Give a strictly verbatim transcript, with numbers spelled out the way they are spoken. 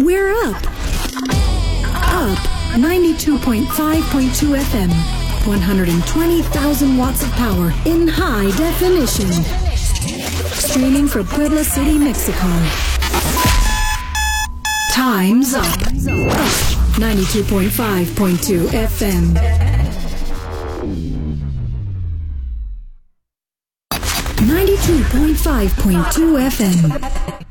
We're up. Up ninety-two point five point two F M. one hundred twenty thousand watts of power in high definition. Streaming from Puebla City, Mexico. Time's up. Up ninety-two point five point two F M. ninety-two point five point two F M.